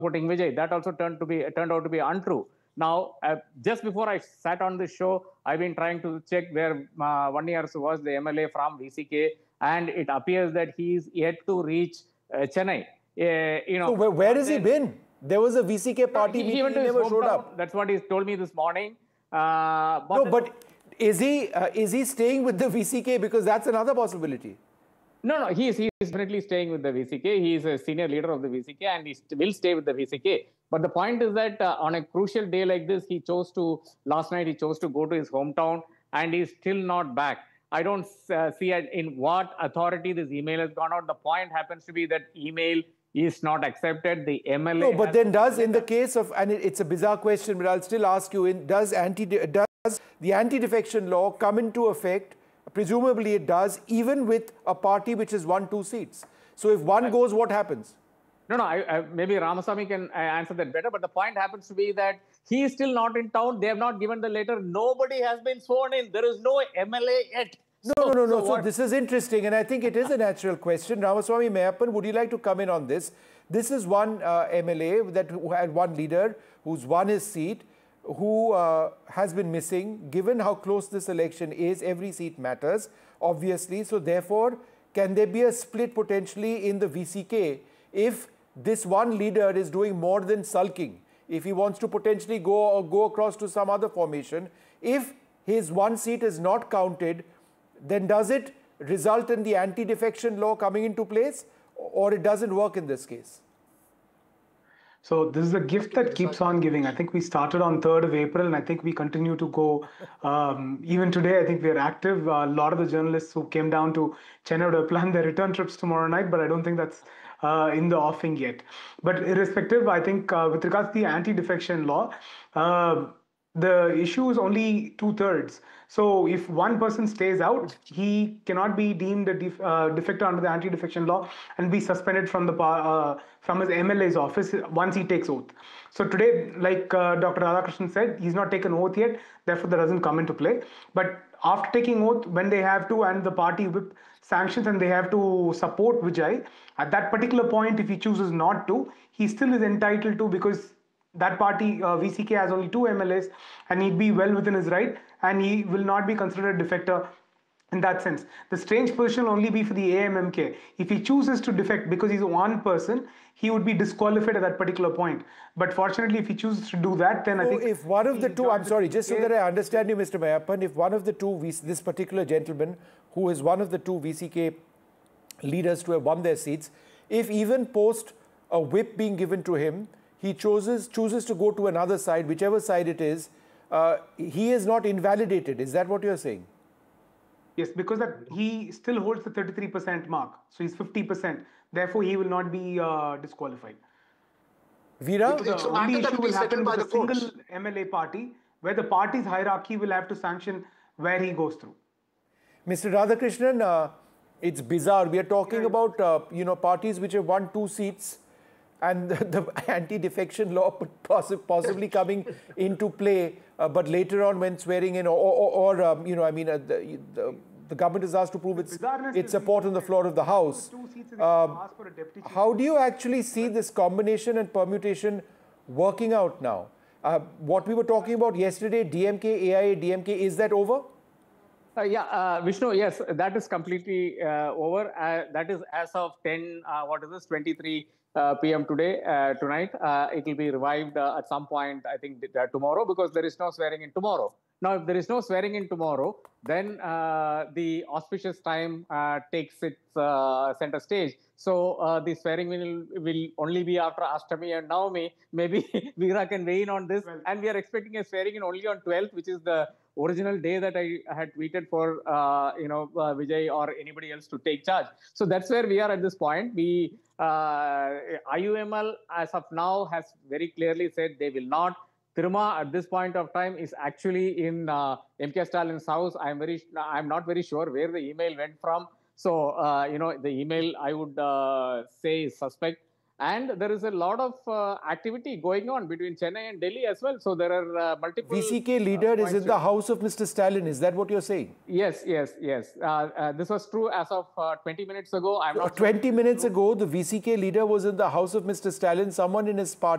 supporting Vijay. That also turned out to be untrue. Now, just before I sat on this show, I've been trying to check where Vanniyarasu was, the MLA from VCK, and it appears that he is yet to reach Chennai. So where has he been? There was a VCK party meeting. He He never showed up. That's what he told me this morning. But is he staying with the VCK? Because that's another possibility. No, he is definitely staying with the VCK. He is a senior leader of the VCK and he will stay with the VCK. But the point is that on a crucial day like this, last night he chose to go to his hometown and he's still not back. I don't see in what authority this email has gone out. The point happens to be that email is not accepted. The MLA. No, but then in the case of, and it's a bizarre question, but I'll still ask you, does the anti-defection law come into effect? Presumably it does, even with a party which has won 2 seats. So if one goes, what happens? No, maybe Ramasamy can answer that better. But the point happens to be that he is still not in town. They have not given the letter. Nobody has been sworn in. There is no MLA yet. No. So this is interesting, and I think it is a natural question. Ramaswamy Meyyappan, would you like to come in on this? This is one MLA who had one leader who's won his seat, who has been missing. Given how close this election is, every seat matters, obviously. So therefore, can there be a split potentially in the VCK if this one leader is doing more than sulking? If he wants to potentially go across to some other formation, if his one seat is not counted, then does it result in the anti-defection law coming into place, or it doesn't work in this case? So this is a gift that keeps on giving. I think we started on 3rd of April, and I think we continue to go. Even today, I think we are active. A lot of the journalists who came down to Chennai would plan their return trips tomorrow night, but I don't think that's in the offing yet. But irrespective, I think with regards to the anti-defection law, the issue is only 2/3. So if one person stays out, he cannot be deemed a defector under the anti-defection law and be suspended from his MLA's office once he takes oath. So today, like Dr. Radhakrishnan said, he's not taken oath yet, therefore that doesn't come into play. But after taking oath, when they have to, and the party whip sanctions and they have to support Vijay, at that particular point, if he chooses not to, he still is entitled to, because that party, VCK, has only 2 MLAs and he'd be well within his right, and he will not be considered a defector in that sense. The strange position will only be for the AMMK. If he chooses to defect because he's one person, he would be disqualified at that particular point. But fortunately, if he chooses to do that, then I think... if one of the two, I'm sorry, just so that I understand you, Mr. Meyyappan, if one of the two, this particular gentleman, who is one of the 2 VCK leaders to have won their seats, if even post a whip being given to him, he chooses to go to another side, whichever side it is, he is not invalidated. Is that what you're saying? Yes, because that he still holds the 33% mark. So he's 50%. Therefore, he will not be disqualified. Veera? The only issue will happen with a single MLA party, where the party's hierarchy will have to sanction where he goes through. Mr. Radhakrishnan, it's bizarre. We are talking about parties which have won 2 seats, and the anti-defection law possibly coming into play, but later on when swearing in, the government is asked to prove its support on the floor of the House. How do you actually see this combination and permutation working out now? What we were talking about yesterday, DMK, AIA, DMK, is that over? Vishnu, yes, that is completely over. That is as of 23 p.m. tonight. It will be revived at some point, I think, tomorrow, because there is no swearing in tomorrow. Now, if there is no swearing in tomorrow, then the auspicious time takes its center stage. So the swearing will only be after Ashtami and Navami. Maybe Veera can weigh in on this. Well, and we are expecting a swearing in only on 12th, which is the original day that I had tweeted for Vijay or anybody else to take charge. So that's where we are at this point. IUML, as of now, has very clearly said they will not. Tiruma at this point of time is actually in MK Stalin's house. I'm not very sure where the email went from. So the email, I would say, is suspect. And there is a lot of activity going on between Chennai and Delhi as well. So there are multiple. VCK leader is in the house of Mr. Stalin. Is that what you're saying? Yes. This was true as of 20 minutes ago. I'm not 20 minutes ago, the VCK leader was in the house of Mr. Stalin. Someone in his party